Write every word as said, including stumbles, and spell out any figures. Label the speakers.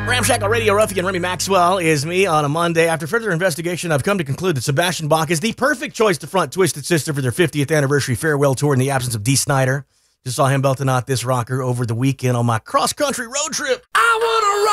Speaker 1: Ramshackle Radio Ruffian Remy Maxwell is me on a Monday. After further investigation, I've come to conclude that Sebastian Bach is the perfect choice to front Twisted Sister for their fiftieth anniversary farewell tour in the absence of Dee Snider. Just saw him belting out this rocker over the weekend on my cross-country road trip. I wanna rock!